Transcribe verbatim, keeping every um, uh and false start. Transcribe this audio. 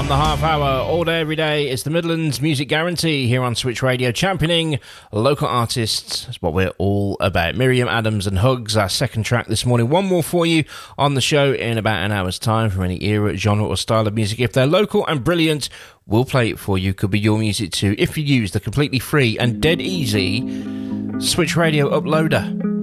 the half hour, all day, every day. It's the Midlands Music Guarantee here on Switch Radio, championing local artists. That's what we're all about. Miriam Adams and Hugs, our second track this morning. One more for you on the show in about an hour's time from any era, genre or style of music. If they're local and brilliant, we'll play it for you. Could be your music too if you use the completely free and dead easy Switch Radio uploader.